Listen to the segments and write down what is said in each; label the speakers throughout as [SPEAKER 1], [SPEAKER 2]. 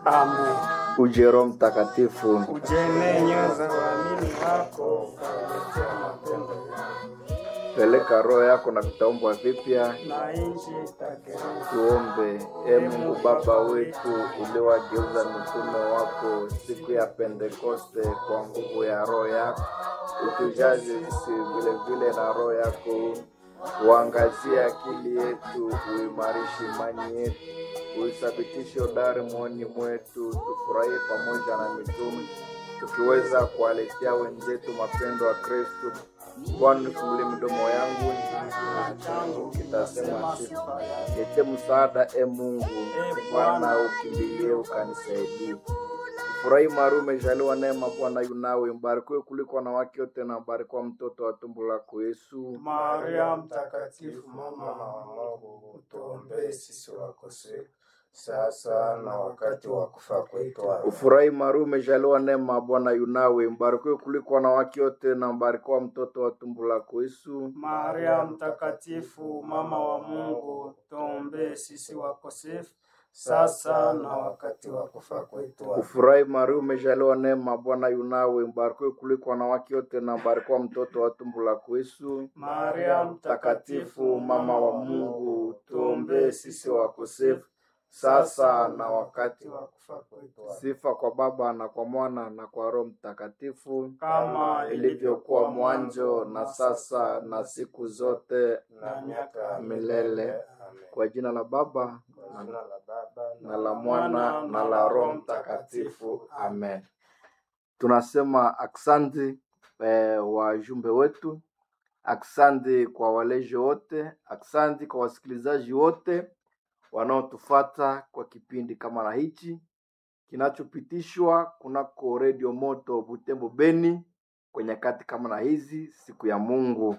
[SPEAKER 1] Amen.
[SPEAKER 2] Uje Roho Mtakatifu,
[SPEAKER 1] Ujene nyoyo za waamini wako ukaletea mapendo yako,
[SPEAKER 2] peleka roho yako na vitaumbwa vipya.
[SPEAKER 1] na nchi itakatifu.
[SPEAKER 2] Tuombe. E Mungu Baba wetu, uliwageuza mitume wako siku ya Pentekoste kwa nguvu ya roho yako, utujaze sisi vile vile na roho yako. Uangazie akili yetu, uimarishe imani yetu, uithabitishe udari moyoni mwetu, tufurahie pamoja na mitume, tukiweza kuwaletea wenzetu mapendo ya Kristo. Bwana, nifungulie midomo yangu na changu kitasema sifa. Lete msaada, e Mungu. Bwana, ukimbilie ukanisaidie. Furahi Maria, umejaliwa neema, Bwana yu nawe, mbarikiwa kuliko wanawake wote na mbarikiwa mtoto wa tumbo lako Yesu.
[SPEAKER 1] Maria mtakatifu, mama wa Mungu, utuombee sisi wakosefu, sasa na wakati wa kufa kwetu. Amen.
[SPEAKER 2] Ufurahi Maria, umejaliwa neema, Bwana yu nawe, mbarikiwa kuliko wanawake wote na mbarikiwa mtoto wa tumbo lako Yesu.
[SPEAKER 1] Maria mtakatifu, mama wa Mungu, tuombee sisi wakosefu, sasa na wakati wa kufa kwetu. Amen.
[SPEAKER 2] Ufurahi Maria, umejaliwa neema, Bwana yu nawe, mbarikiwa kuliko wanawake wote na mbarikiwa mtoto wa tumbo lako Yesu.
[SPEAKER 1] Maria mtakatifu, mama wa Mungu, tuombee sisi wakosefu, sasa na wakati wa kufa kwetu. Amen.
[SPEAKER 2] Sifa kwa Baba na kwa Mwana na kwa Roho Mtakatifu,
[SPEAKER 1] kama
[SPEAKER 2] ilivyokuwa mwanzo na sasa na siku zote
[SPEAKER 1] na miaka
[SPEAKER 2] milele.
[SPEAKER 1] Amen.
[SPEAKER 2] Kwa jina la Baba
[SPEAKER 1] Kwa jina la Baba
[SPEAKER 2] na la Mwana na la Roho Mtakatifu. Amen. Tunasema aksanti wajumbe wetu, aksanti kwa walezi wote, aksanti kwa wasikilizaji wote wanaotufuata kwa kipindi kama na hichi kinachopitishwa kunako Radio Moto Butembo Beni kwa nyakati kama na hizi, siku ya Mungu.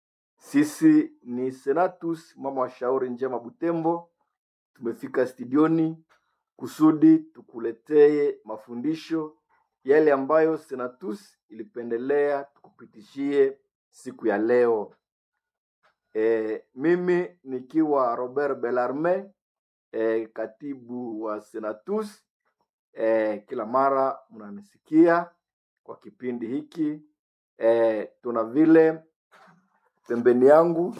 [SPEAKER 2] Sisi ni Senatus mama wa shauri njema Butembo. Tumefika studioni kusudi tukuletee mafundisho yale ambayo Senatus ilipendelea tukupitishie siku ya leo. Mimi nikiwa Robert Bellarme, katibu wa Senatus. Kila mara mnanisikia kwa kipindi hiki. Tuna vile pembeni yangu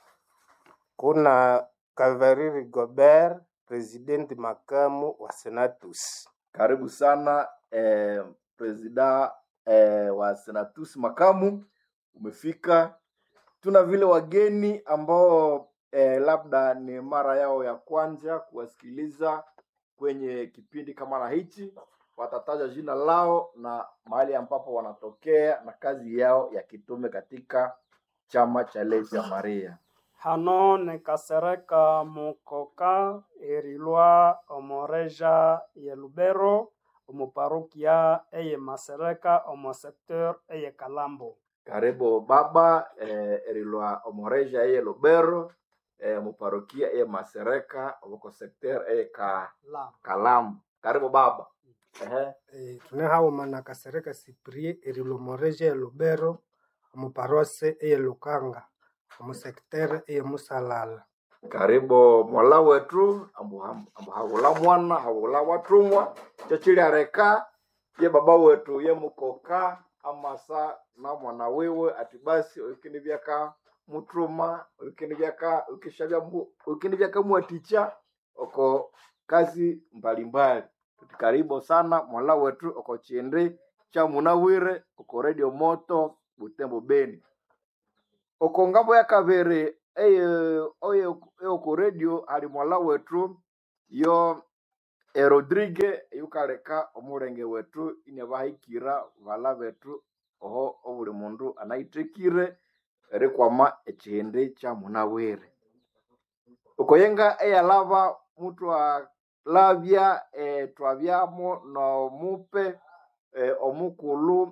[SPEAKER 1] kuna Kavariri Gobert, presidenti makamu wa Senatus.
[SPEAKER 2] Karibu sana presida wa Senatus makamu, umefika. Tuna vile wageni ambao labda ni mara yao ya kwanza kuwasikiliza kwenye kipindi kama na hichi. Watataja jina lao na mahali ambapo wanatokea na kazi yao ya kitume katika chama cha Legia Maria.
[SPEAKER 1] Hano ne Kasereka Mukoka Erilwa Omoreja ye Lubero omuparokia eye Masereka omo secteur eye Kalambo.
[SPEAKER 2] Karibu baba Erilwa Omoreja eye Lubero muparokia eye Masereka omo secteur eye Kalambo. Karibu baba.
[SPEAKER 3] Tune hao mana Kasereka Cyprien Erilwa Omoreja ye Lubero omuparose eye Lukanga omu secteur eye Musalala.
[SPEAKER 2] Karibu mwala wetu ambu hawula mwana hawula watumwa chachili areka ye baba wetu ye mukoka amasa na mwana wewe atibasi ukini byaka mutuma ukini byaka mwaticha oko kazi mbalimbali. Karibu sana mwala wetu oko chinde cha munawire oko Radio Moto Butembo Beni. Oko ngambo ya Kavere oye ku radio ali mwala wetu yo Rodrigue yukareka omurenge wetu ine bahikira vala vetu oho obuli mundu anaitekire erikwama ekihende kya munawere. Okoyenga eyalava mutu alavya twavyamo no mupe omukulu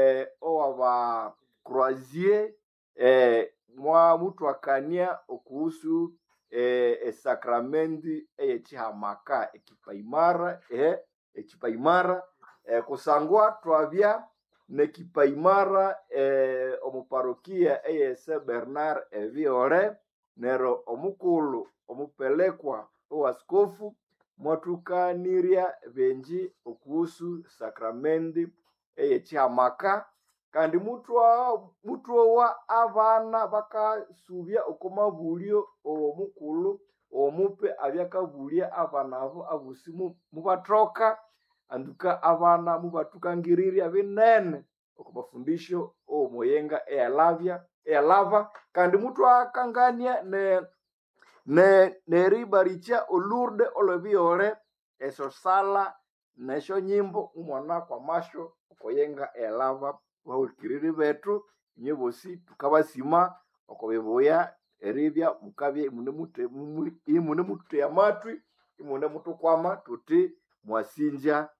[SPEAKER 2] owaba croisier mwa mutu akania okuhusu sakramenti eyechihamaka ekipaimara kusangwa twavya nekipaimara omuparokia ese Bernard Viore nero omukulu omupelekwa owaskofu mwatukanirya benji okuhusu sakramendi eyechihamaka kandi mutwowa abana bakasubya okomabulyo omukulu omupe abyakabulya abana abo abusi mubatroka anduka abana mubatukangirirya binene okumafundisho omoyenga eyalava kandi mutwakangania neribaricha olurde olwebyole esyo sala nesyo nyimbo umwana kwa masho okoyenga eyalava wahulukiriri betu inye bosi tukabasima okobibuya eribya mukabye imune mutute amatwi imune mutukwama tuti mwasinja.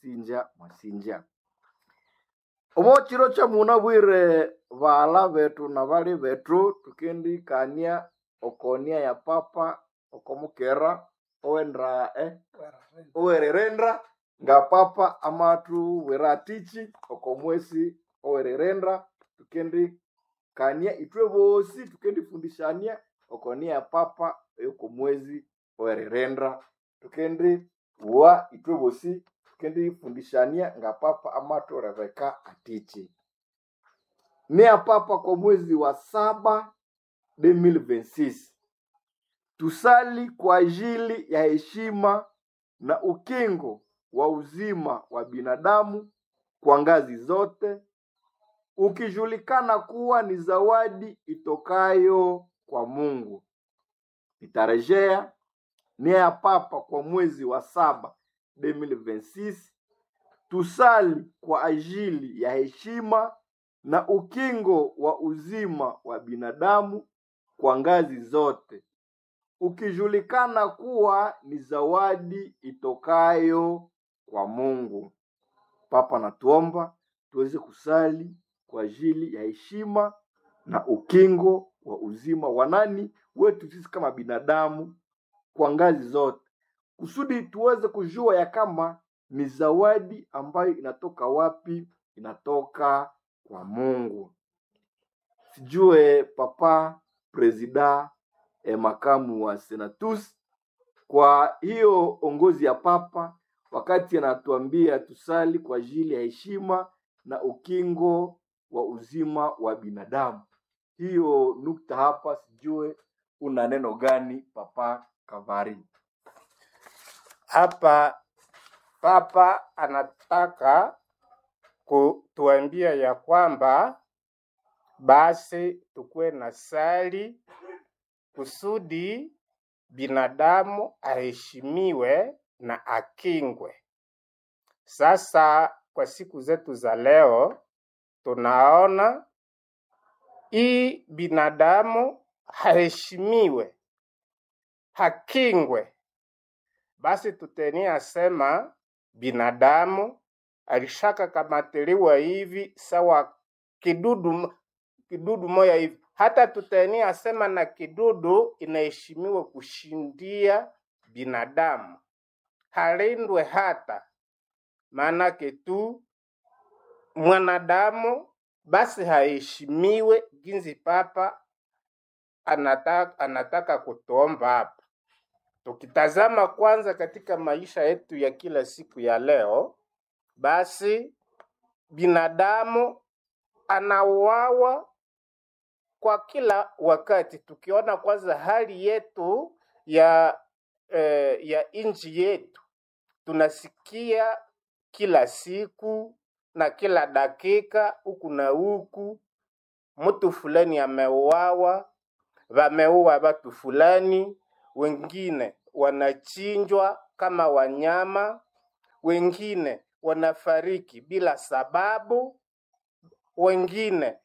[SPEAKER 2] Omokiro kyamunabwire bala betu na bali betu tukendikania okonia ya papa okomukera owendra owererenda nga papa amatu weratichi okomwesi owererenda tukendikania itwe bosi tukendifundishania okonia ya papa okomwezi owererenda tukendi wa itwe bosi tukendifundishania nga papa amatu Rebeka atichi ni ya papa kwa mwezi wa 7 2026. Tusali kwa ajili ya heshima na ukingo wa uzima wa binadamu kwa ngazi zote, ukijulikana kuwa ni zawadi itokayo kwa Mungu. Nitarejea nia ya papa kwa mwezi wa 7 2026. Tusali kwa ajili ya heshima na ukingo wa uzima wa binadamu kwa ngazi zote, ukijulikana kuwa ni zawadi itokayo kwa Mungu. Papa natuomba tuweze kusali kwa ajili ya heshima na ukingo wa uzima wa nani wetu sisi kama binadamu kwa ngazi zote, kusudi tuweze kujua ya kama ni zawadi ambayo inatoka wapi? Inatoka kwa Mungu. Sijue papa presida makamu wa senatus kwa hiyo ongozi ya papa wakati anatuambia tusali kwa ajili ya heshima na ukingo wa uzima wa binadamu. Hiyo nukta hapa sijue una neno gani papa Kavari?
[SPEAKER 1] Hapa papa anataka kutuambia ya kwamba basi tukue na sali kusudi binadamu aheshimiwe na akingwe. Sasa kwa siku zetu za leo tunaona hii binadamu haheshimiwe, hakingwe. Basi tutenia sema binadamu alishaka kamatiliwa hivi sawa kidudu moya hivi. Hata tutenia sema na kidudu inaheshimiwa kushindia binadamu, halindwe hata maana tu mwanadamu basi haheshimiwe. Ginzi papa anataka kutuomba hapa. Tukitazama kwanza katika maisha yetu ya kila siku ya leo, basi binadamu anauawa kwa kila wakati. Tukiona kwanza hali yetu ya nchi yetu, tunasikia kila siku na kila dakika huku na huku mtu fulani ameuawa, wameua watu fulani, wengine wanachinjwa kama wanyama, wengine wanafariki bila sababu, wengine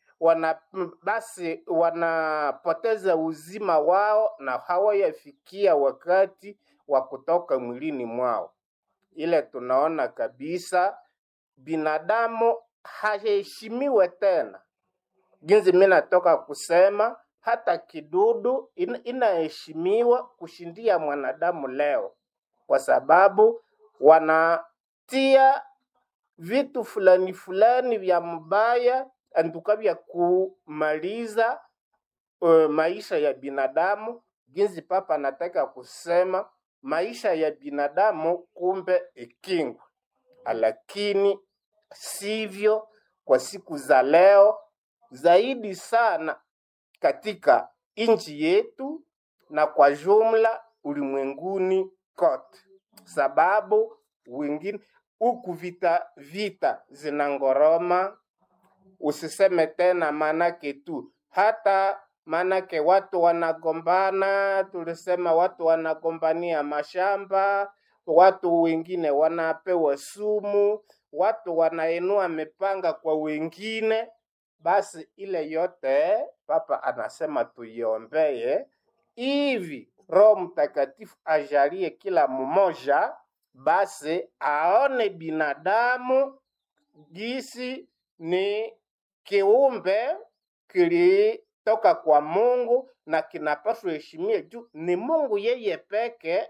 [SPEAKER 1] wanapoteza uzima wao na hawayafikia wakati wa kutoka mwilini mwao. Ile tunaona kabisa binadamu haheshimiwe tena. Ginzi mimi natoka kusema hata kidudu inaheshimiwa kushindia mwanadamu leo, kwa sababu wanatia vitu fulani fulani vya mbaya anduka vya kumaliza maisha ya binadamu. Ginzi papa nataka kusema maisha ya binadamu kumbe ikingwa, lakini sivyo kwa siku za leo, zaidi sana katika nchi yetu na kwa jumla ulimwenguni kote, sababu wengine huku vita zinangoroma. Usiseme tena manake tu, hata manake watu wanagombana. Tulisema watu wanagombania mashamba, watu wengine wanapewa sumu, watu wanainua mipanga kwa wengine. Basi ile yote Papa anasema tuiombee hivi Roho Mtakatifu ajalie kila mmoja basi aone binadamu gisi ni kiumbe kilitoka kwa Mungu na kinapaswa heshimiwe juu ni Mungu yeye peke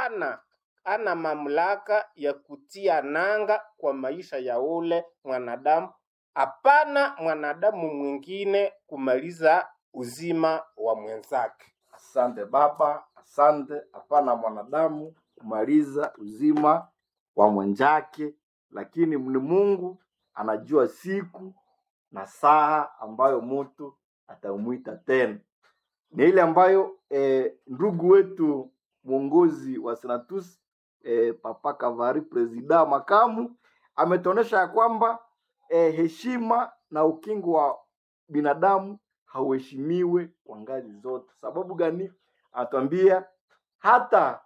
[SPEAKER 1] ana mamlaka ya kutia nanga kwa maisha ya ule mwanadamu, hapana mwanadamu mwingine kumaliza uzima wa mwenzake.
[SPEAKER 2] Asante Baba, asante. Hapana mwanadamu kumaliza uzima wa mwenzake, lakini ni Mungu anajua siku na saa ambayo mtu atamuita tena. Ni ile ambayo ndugu wetu mwongozi wa Senatus Papa Kavari Presida makamu ametonesha ya kwamba heshima na ukingo wa binadamu hauheshimiwe kwa ngazi zote. Sababu gani? Anatuambia hata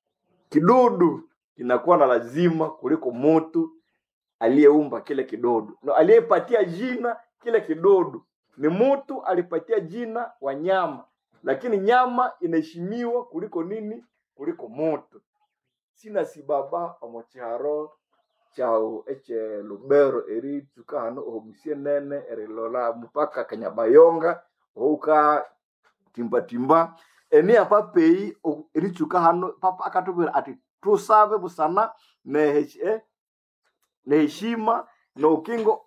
[SPEAKER 2] kidudu kinakuwa na lazima kuliko mtu aliyeumba kile kidudu. No, aliyepatia jina kile kidudu ni mtu alipatia jina wanyama, lakini nyama inaheshimiwa kuliko nini? Kuliko mtu. Sina si baba omocharo chao eche Lubero eri tukano obusie nene eri lola mpaka Kanyabayonga oka timba eni apa pei eri tukano Papa akatubira ati tusabe busana ne heshima na ukingo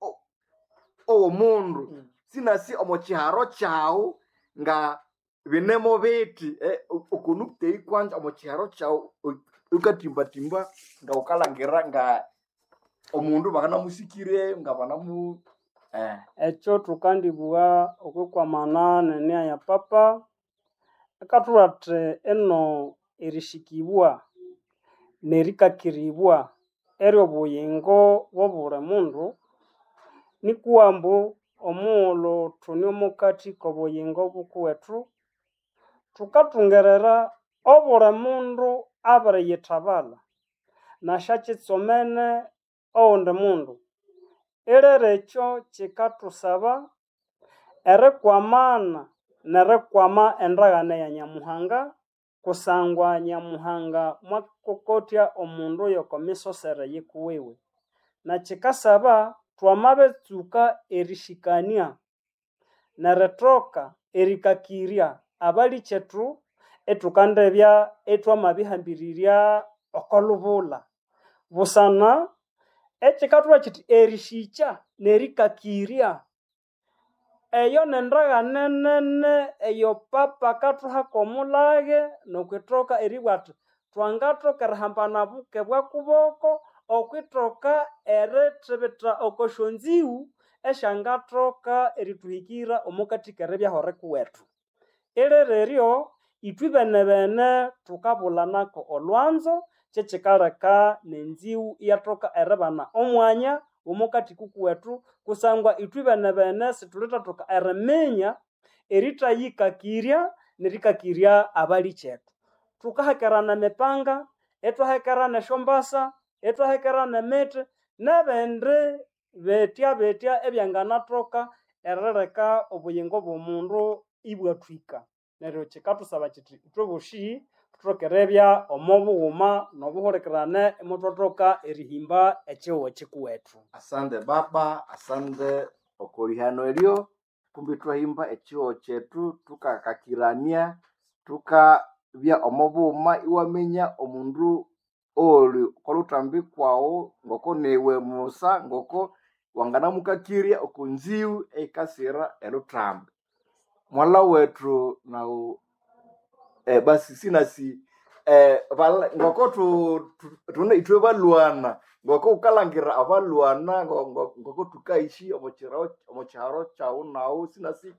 [SPEAKER 2] o mundu. Sina si omocharo chao nga binemo beti ukunukte ikwanja omocharo chao ukatimba nga ukalangira nga omundu bakana musikire nga banamu
[SPEAKER 4] echo tukandibua okwa manane ne ya Papa akaturate eno erishikibwa nerikakiribwa eryo buyingo bobure mundu ni kuambu omulo tunyo mukati ko buyingo bukuwetu tukatungerera obure mundu abere yetabala na shachitsomene onde mundu ererecho chikatusaba erekwamana nerekwama endagane ya Nyamuhanga kusangwa Nyamuhanga mwakokotya omundu yokomisosere yikuwewe na chikasaba twamabetsuka erishikania neretoka erikakiria abali chetu etukandebya etwamabihambiriria okolubula busana echikatwa chiti erishicha nerikakiria eyo nendagane nene eyo Papa katuha komulage nokwitoka eribwatu twangatoka rahambana buke bwa kuboko okwitoka eretebeta okoshonziu eshangatoka erituhikira omukatikere byahore kuwetu erereryo itwibenebene tukabulanako olwanzo chechikaleka nenziu iyatoka erebana omwanya omukati kukuwetu kusangwa itwibenebene situlitatoka eremenya eritayikakiria nerikakiria abali chetu tukahekerana mipanga etwahekerana shombasa etwahekerana mete nebende betya ebyanganatoka erereka obuyingo bw'omundu ibwatwika neryo chikatusaba chiti itwoboshi tutokerebya omobughuma nobuhulikirane emutwatoka erihimba echiwo chikuwetu.
[SPEAKER 2] Asante Baba, asante okolihano elio kumbi twahimba echiwo chetu tukakakirania tukabya omobuma iwamenya omundu oli kolutambi kwawo ngoko newe musa ngoko wangana mukakiria okunziu ekasira elutambi mwala wetu na basi sinasi ngoko tune itwe balwana ngoko ukalangira abalwana ngoko tukaishi omocharo chao nao sinasi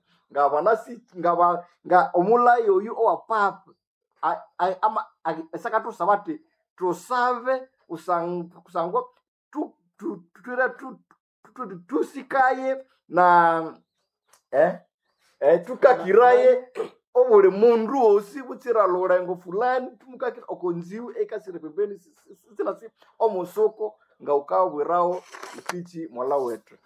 [SPEAKER 2] nga omulayo oyu owapapa ama esakatu sabati tusave kusangwa tusikaye na tukakiraye obule mundu osi butsira lorengo fulani tumukakira okonziwe ekasire pembeni sinasi omusoko nga ukabwirawo ipichi mwala wetu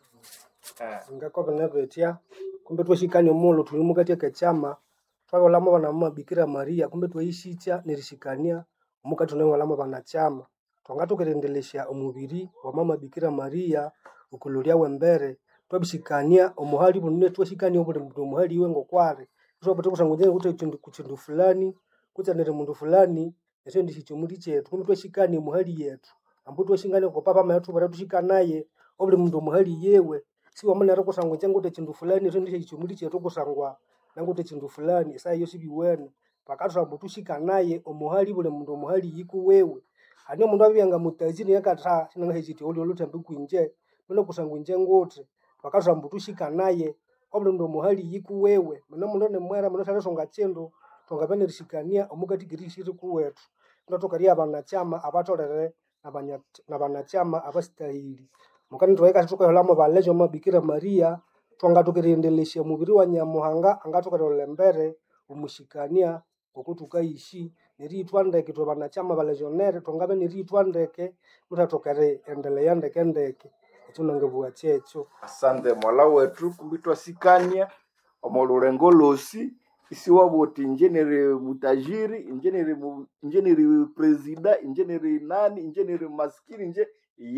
[SPEAKER 3] ngako benebetia kumbe twashikanye mulo tulimukati kechama twagolamo bana mama Bikira Maria kumbe twaishicha nirishikania mukati tunengolamo bana chama twangatukerendelesha omubiri wa mama Bikira Maria ukululia wembere twabishikania omuhali bunne twashikania obule mtu omuhali wengo kware tsobote kusanguje kuti kuchindu fulani kutsanere mundu fulani ese ndishichumudi chetu kumbe twashikania omuhali yetu ambu twashingane ko papa mayatu bara tushikanaye obule mundu omuhali yewe si wamunara kusanguje ngote chindu fulani ese ndishichumudi chetu kusangwa nangote chindu fulani sa yosi biwene pakatu ambu tushikanaye omuhali bule mundu omuhali yiku wewe ani mundu abyanga mutajini yakatha sinanga hechiti oli olutambi kwinje bino kusanguje ngote pakatu ambu tushikanaye obule mundu omuhali yiku wewe mino mundu ne mwera mino sale songa chendo tongapene rishikania omukati girishiri kuwetu ndotokaria abanachama abatolere nabanachama abastahili mukani tweka tukoholamo balejo mabikira Maria twangatukirendelesha mubiri wa Nyamuhanga angatukarolembere umushikania okutukaishi niritwa ndeke twabanachama balejonere tongabe niritwa ndeke mutatokare endelea ndeke tunangebuwa checho.
[SPEAKER 2] Asante mwala wetu kumbitwa sikania omolurengo losi isi waboti injenere mutajiri injenere presida injenere nani injenere maskini nje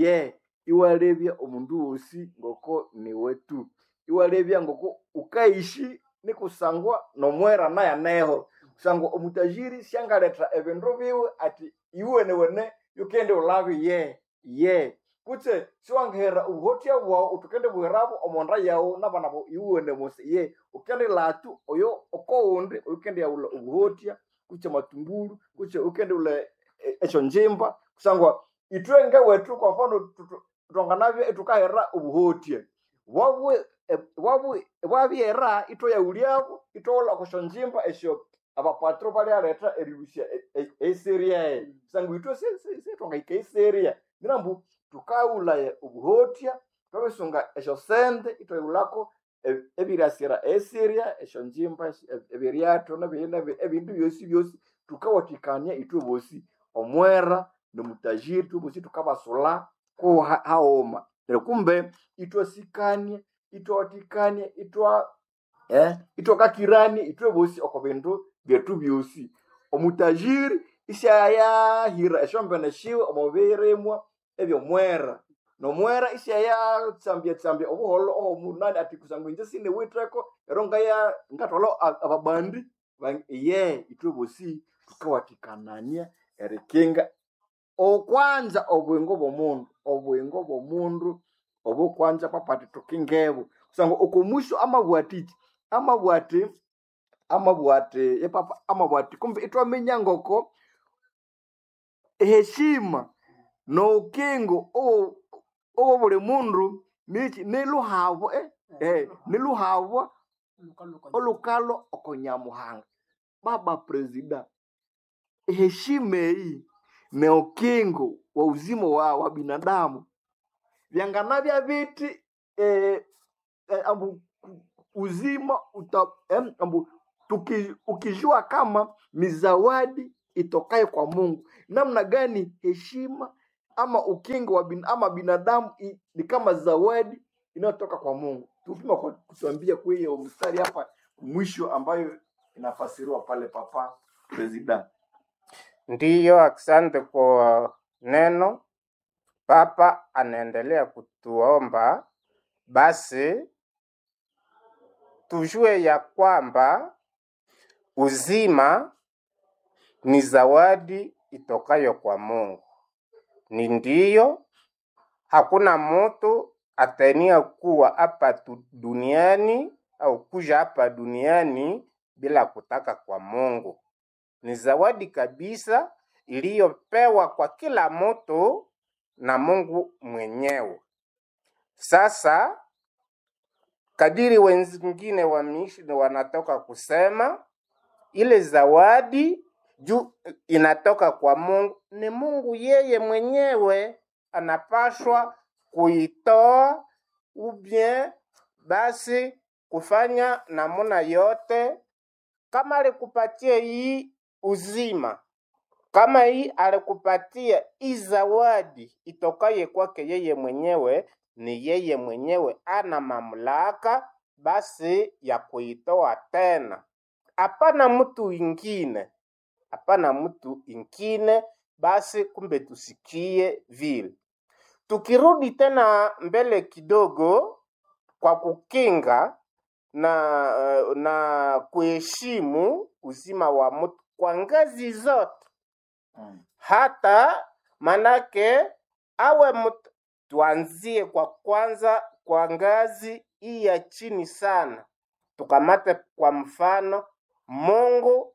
[SPEAKER 2] iwalebya omundu wosi ngoko ni wetu iwalebya ngoko ukaishi nikusangwa nomwera naye neho kusangwa omutajiri syangaleta ebindu biwe ati iwene yukende ulabi kutse siwangehera ubuhotia bwao utukende bwerabo omonda yawo nabana bo iwene mose ukende latu oyo okoundi ukende yaula ubuhotia kuche matumbulu kuche ukende ule echo njimba kusangwa itwenge wetu kwa mfano tutonganavyo etukahera ubuhotia wabyera ito yauliabo itola kusho njimba esho abapatro bali aleta eribusia eseria kusangwa ito se tongaika eseria nirambu tukaula ubuhotia twabesunga esho sende itoyulako ebirasira eseria esho njimba ebiriato ebindu byosi tukawatikania itwe bosi omwera nomutajiri tubosi tukabasula ko haoma kumbe itwasikanie itwatikanie itwakakirani itwe bosi okobindu byetu byosi omutajiri isyaya hira eshombene shiwe omoberemwa ebyo mwera no mwera isyaya tsambia obuholo omunani ati kusangwe sine witreko eronga ya ngatolo ababandi itwe bosi tukawatikanania erikinga okwanza obwengo bomundu obukwanza papati tukingebo kusangwa okumusho amabwati kumbe itwamenya ngoko heshima no kingo bule mundu niluhavo niluhavo olukalo okonyamuhanga baba presida heshima hii na ukingo wa uzima wa binadamu vyanganavya viti uzima ukijua kama ni zawadi itokaye kwa Mungu namna gani heshima ama ukingo wa binadamu ni kama zawadi inayotoka kwa Mungu. Tupima kwa kutuambia kwa hiyo mstari hapa mwisho ambayo inafasiriwa pale papa president.
[SPEAKER 5] Ndiyo, asante kwa neno. Papa anaendelea kutuomba basi tujue ya kwamba uzima ni zawadi itokayo kwa Mungu. Ni ndiyo, hakuna mtu atania kuwa hapa duniani au kuja hapa duniani bila kutaka kwa Mungu. Ni zawadi kabisa iliyopewa kwa kila mtu na Mungu mwenyewe. Sasa kadiri wengine wa misheni wanatoka kusema ile zawadi juu inatoka kwa Mungu, ni Mungu yeye mwenyewe anapashwa kuitoa, ubien basi kufanya namuna yote. Kama alikupatia hii uzima, kama hii alikupatia hii zawadi itokaye kwake yeye mwenyewe, ni yeye mwenyewe ana mamlaka basi ya kuitoa tena. Hapana mtu ingine, hapana mtu ingine. Basi kumbe tusikie vile. Tukirudi tena mbele kidogo, kwa kukinga na kuheshimu uzima wa mtu kwa ngazi zote, hata manake awe mtu. Tuanzie kwa kwanza kwa ngazi hii ya chini sana. Tukamate kwa mfano, Mungu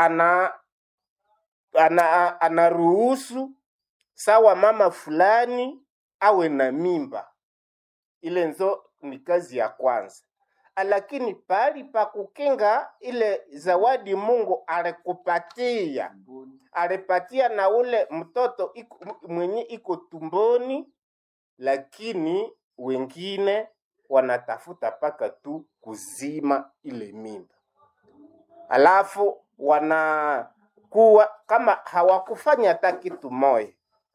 [SPEAKER 5] anaruhusu sawa mama fulani awe na mimba. Ile nzo ni kazi ya kwanza. Lakini pali pa kukinga ile zawadi Mungu alipatia na ule mtoto mwenye iko tumboni, lakini wengine wanatafuta paka tu kuzima ile mimba. Alafu wanakuwa kama hawakufanya hata kitu moja.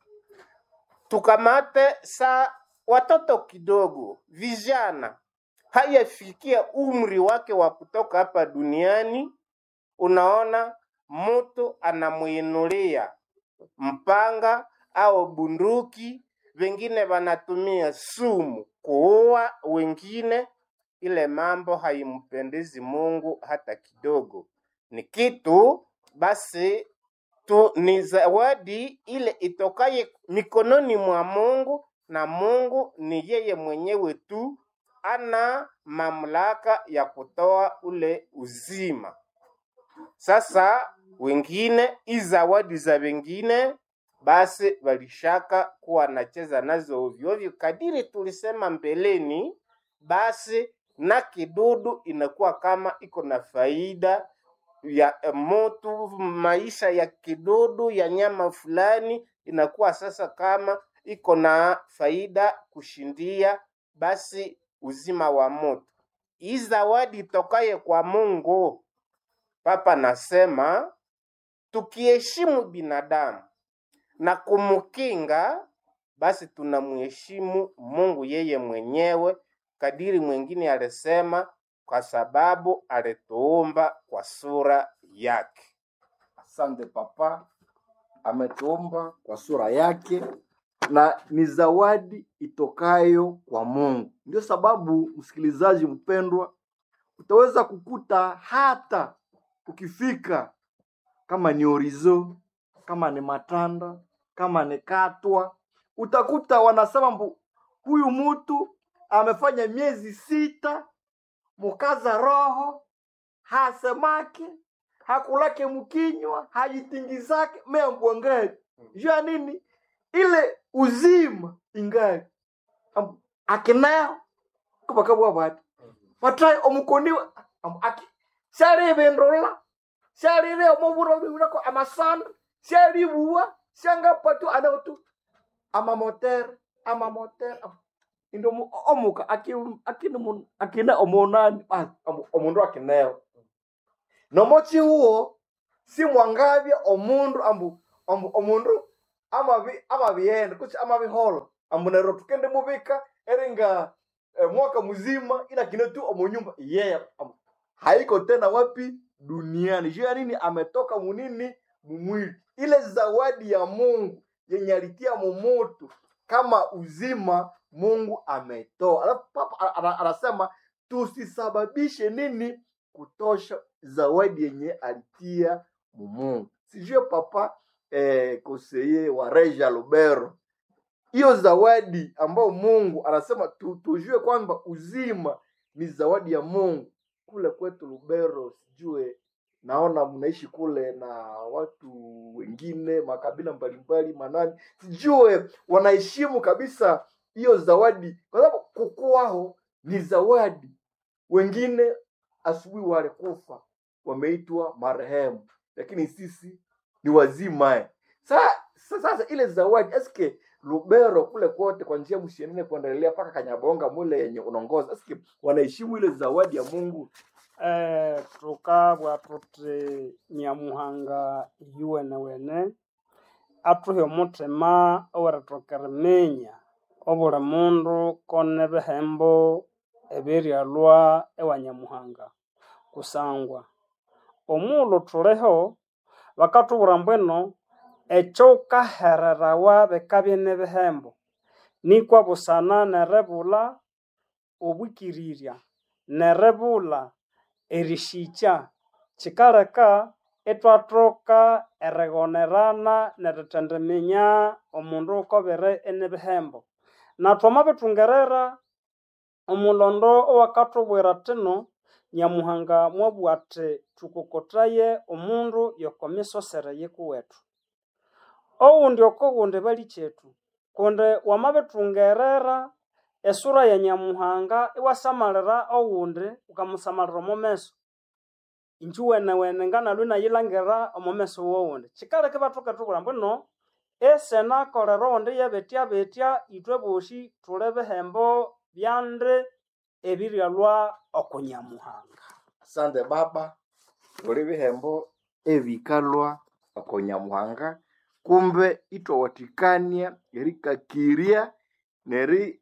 [SPEAKER 5] Tukamate watoto kidogo, vijana, hayafikia umri wake wa kutoka hapa duniani, unaona mtu anamuinulia mpanga au bunduki, wengine wanatumia sumu kuua wengine. Ile mambo haimpendezi Mungu hata kidogo. Ni kitu basi ni zawadi ile itokaye mikononi mwa Mungu, na Mungu ni yeye mwenyewe tu ana mamlaka ya kutoa ule uzima. Sasa wengine zawadi za wengine basi walishaka kuwa nacheza nazo ovyo ovyo. Kadiri tulisema mbeleni, basi na kidudu inakuwa kama iko na faida ya mtu. Maisha ya kidudu ya nyama fulani inakuwa sasa kama iko na faida kushindia basi uzima wa mtu. Hii zawadi tokaye kwa Mungu. Papa nasema tukiheshimu binadamu na kumukinga, basi tunamheshimu Mungu yeye mwenyewe. Kadiri mwingine alisema kwa sababu alituumba kwa sura yake.
[SPEAKER 2] Asante papa, ametuumba kwa sura yake na ni zawadi itokayo kwa Mungu. Ndio sababu msikilizaji mpendwa, utaweza kukuta hata ukifika kama ni Orizo, kama ni Matanda, kama ni Katwa, utakuta wanasema huyu mtu amefanya miezi 6 mukaza roho, hasemake, hakulake mkinywa, hajitingizake, membwangari. Jua nini? Ile uzima ingari. Akinao kubakabwa bati. Patrai omukoniwa shari benrola. Shari re omuburo binako amasand, shari buwa, shanga patu anautu amamoter. Ndo omuka akina omonani omundu akineo. Nomochi huo si mwangavya omundu omundu amabienda kuchi amabiholo ambunero tukende mubika eringa mwaka mzima ila kinetu omunyumba haiko tena wapi duniani. Jua nini? Ametoka munini mumwili. Ile zawadi ya Mungu yenye alitia mumoto kama uzima Mungu ametoa. Alafu papa anasema tusisababishe nini kutosha zawadi yenye alitia Mungu. Sijue papa koseye wa Reja Lubero, hiyo zawadi ambao Mungu anasema tujue kwamba uzima ni zawadi ya Mungu. Kule kwetu Lubero sijue naona mnaishi kule na watu wengine makabila mbalimbali manani, sijue wanaheshimu kabisa hiyo zawadi, kwa sababu kuku wao ni zawadi. Wengine asubuhi walikufa wameitwa marehemu, lakini sisi ni wazima. Sasa ile zawadi eske Lubero kule kote kwa njia mshenene kuendelea paka Kanyabonga mule yenye unaongoza, eske wanaheshimu ile zawadi ya Mungu?
[SPEAKER 4] Tukabwa tuti Nyamuhanga yuwene wene atuhe omutima oweretokeremenya obuli mundu kone bihembo ebiryalwa ewa Nyamuhanga. Kusangwa omulu tuliho bakatubura mbweno ekyo ukahererawa bikabye n'ebihembo nikwa busana nerebula obwikirirya nerebula erishikya kikaleka etwatoka erigonerana neritendeminya omundu ukobere enebihembo. Nathoma bitungerera omulondo owakatubwira tino Nyamuhanga mwabugha athi thukokotaye omundu yokomisosere yikuwethu. Oundi okogundi bali kyethu kundi wamabitungerera esura ya Nyamuhanga iwasamalira oundi ukamusamalira omumeso injuwene nganalwe nayilangira omumeso woundi kikaleka bathoka tubura mbwino esena kolera oundi yebetya itwe boshi tule bihembo byande ebiryalwa oko Nyamuhanga.
[SPEAKER 2] Asante baba, uli bihembo ebikalwa oko Nyamuhanga, kumbe itowatikania erikakiria neri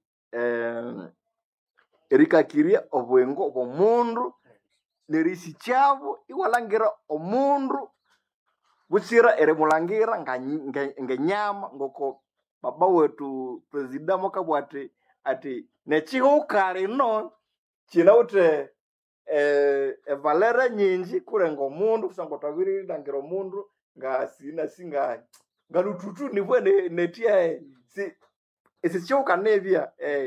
[SPEAKER 2] erikakiria obwengo bw'omundu nerisi kyabo iwalangira omundu butsira erimulangira ngenyama ngoko baba wetu president mokabwate ati nechihuka lino kinawute evalera nyinji kurenga omundu kusanga twabiri langira omundu nga singa ngalututu nibwe netia si esichoka nebya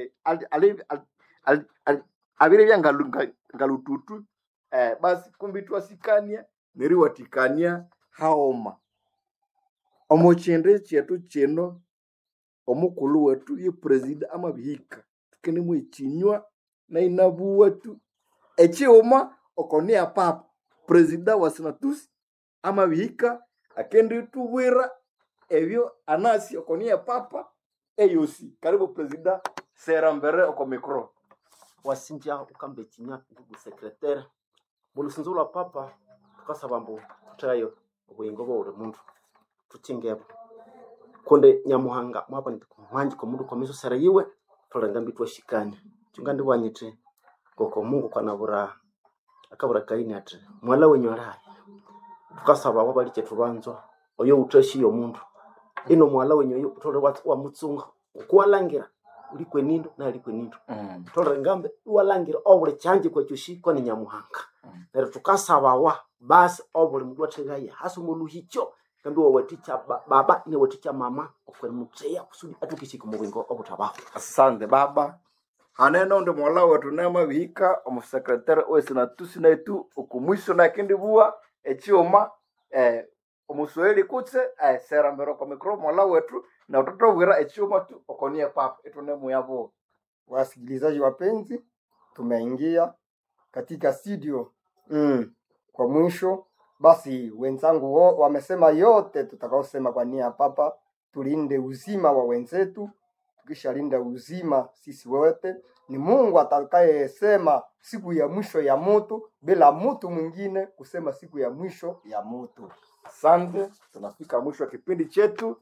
[SPEAKER 2] abire bya ngalututu basi kumbi twasikania neriwatikania haoma omochende chetu cheno omukulu wetu ye president amabihika tukene mwechinywa na inabu wetu echioma okonia papa president wa senatus amabihika akendi tubwira ebyo anasi okonia papa eyosi karibu president sera mbere oko mikro
[SPEAKER 6] wasinja ukambe chinya ndugu secretary bulusinzula papa tukasaba mbu tutayo obuyingo bwo mundu tuchingepo konde Nyamuhanga mwapa ndikumwanji ko mundu komiso sera yiwe tolenga mbitwa shikani chungandi wanyite koko Mungu kwanabura akabura Kaini ati mwala wenyora tukasaba wabali chetubanzo oyo uteshi yo mundu ino mwala wenyo tole wa mutsunga ukwalangira ulikwe nindo na alikwe nindo tole ngambe walangira obule chanje kwa chushiko ni Nyamuhanga nero tukasabawa basi obule mundu wategaya hasumuluhicho kambi waticha baba ni waticha mama okwe mutseya kusudi atukishika mu bwingo obutabaho.
[SPEAKER 2] Asante baba, haneno ndo mwala wetu nama bihika omusekretary wesina tusi na itu okumwiso na kindi bua echioma omusweli kutse sera mbero kwa mikro mwala wetu na utoto wira echioma tu okonia papa etone muyabo.
[SPEAKER 7] Wasikilizaji wapenzi, tumeingia katika studio kwa mwisho. Basi wenzangu wamesema yote tutakaosema kwa nia papa. Tulinde uzima wa wenzetu, tukishalinda uzima sisi wote ni Mungu atakayesema siku ya mwisho ya mtu bila mtu mwingine kusema siku ya mwisho ya mtu.
[SPEAKER 2] Asante, tunafika mwisho wa kipindi chetu.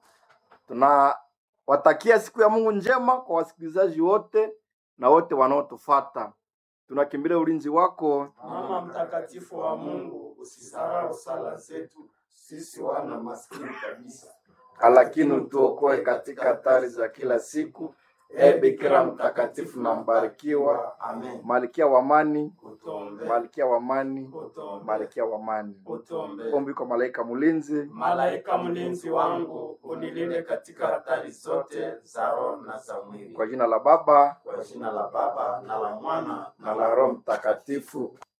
[SPEAKER 2] Tunawatakia siku ya Mungu njema kwa wasikilizaji wote na wote wanaotufuata. Tunakimbilia ulinzi wako
[SPEAKER 1] Mama mtakatifu wa Mungu, usisahau sala zetu sisi wana maskini kabisa,
[SPEAKER 2] lakini utuokoe katika hatari za kila siku. Bikira mtakatifu na mbarikiwa.
[SPEAKER 1] Amen.
[SPEAKER 2] Malkia wa amani,
[SPEAKER 1] Utombe.
[SPEAKER 2] Malkia wa amani,
[SPEAKER 1] Utombe.
[SPEAKER 2] Malkia wa amani.
[SPEAKER 1] Utombe.
[SPEAKER 2] Ombi kwa malaika mlinzi.
[SPEAKER 1] Malaika mlinzi wangu, unilinde katika hatari zote za roho na za mwili.
[SPEAKER 2] Kwa jina la Baba,
[SPEAKER 1] Kwa jina la Baba na la Mwana
[SPEAKER 2] na la Roho Mtakatifu.